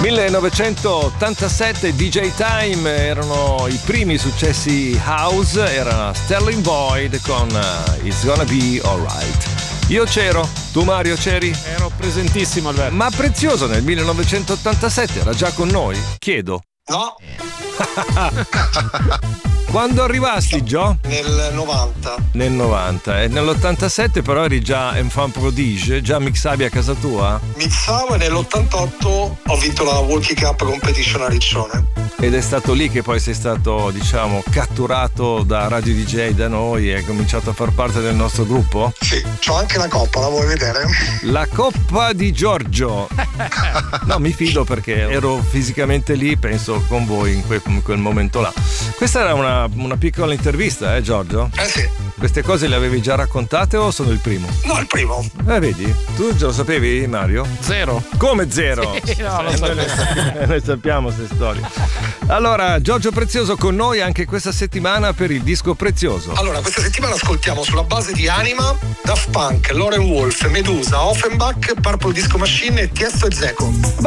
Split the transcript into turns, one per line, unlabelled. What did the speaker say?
1987 DJ Time, erano i primi successi house, era Sterling Boyd con It's Gonna Be Alright. Io c'ero, tu Mario c'eri?
Ero presentissimo, Alberto.
Ma Prezioso nel 1987 era già con noi? Chiedo.
No.
Quando arrivasti, Gio?
Nel 90.
Nel 90. E nell'87 però eri già enfant prodige, già mixavi a casa tua?
Mixavo e nell'88 ho vinto la Walkie Cup Competition a Riccione.
Ed è stato lì che poi sei stato, diciamo, catturato da Radio DJ da noi e hai cominciato a far parte del nostro gruppo?
Sì, c'ho anche la coppa, la vuoi vedere?
La coppa di Giorgio. No, mi fido perché ero fisicamente lì, penso, con voi in quel momento là. Questa era una piccola intervista, Giorgio?
Sì.
Queste cose le avevi già raccontate o sono il primo?
No, il primo.
Vedi? Tu già lo sapevi, Mario?
Zero.
Come zero?
Sì, no, lo sapevo.
Noi sappiamo queste storie. Allora, Giorgio Prezioso con noi anche questa settimana per il disco Prezioso.
Allora, questa settimana ascoltiamo sulla base di Anima, Daft Punk, Lauren Wolf, Medusa, Offenbach, Purple Disco Machine e Tiesto e Zeco.